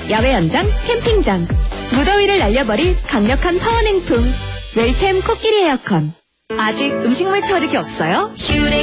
야외 연장, 캠핑장, 무더위를 날려버릴 강력한 파워냉풍 웰템 코끼리 에어컨. 아직 음식물 처리기 없어요?